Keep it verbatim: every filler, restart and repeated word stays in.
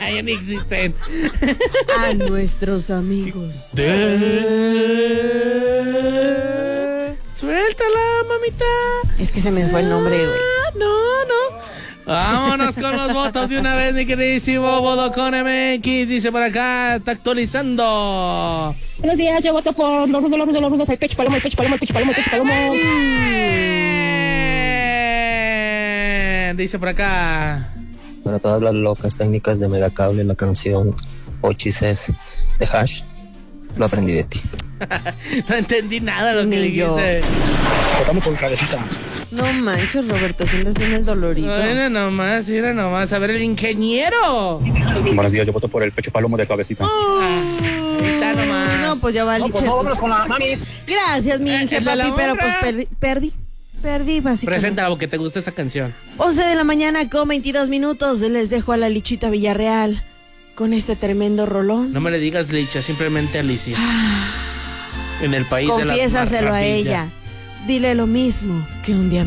Ya ni existen. A nuestros amigos. De... Suéltala, mamita. Es que se me fue el nombre, güey. No, no. Vámonos con los votos de una vez, mi queridísimo Vodocon M X. Dice por acá, está actualizando. Buenos días, yo voto por los rudos, los rudos, los rudos, el pecho palomo, el pecho palomo, el pecho palomo, el pecho palomo. Bien. Dice por acá. Para todas las locas técnicas de Megacable, la canción Ochises de Hash, lo aprendí de ti. No entendí nada de lo que Ni dijiste. Votamos por Cabecita. No manches, Roberto, sientes bien el dolorito. Mira nomás, mira nomás. A ver, el ingeniero. Buenos días, yo voto por el pecho palomo de Cabecita. Ah, ahí está nomás. No, pues ya valí. Pues no, vámonos con la mamis. Gracias, mi Eh, Inge, el de la papi, pero pues honra. perdí, perdí, perdí básicamente. Preséntala porque te gusta esa canción. once de la mañana con veintidós minutos, les dejo a la Lichita Villarreal con este tremendo rolón. No me le digas Licha, simplemente Alicia. En el país de las Confiésaselo a maravillas. ella. Dile lo mismo que un día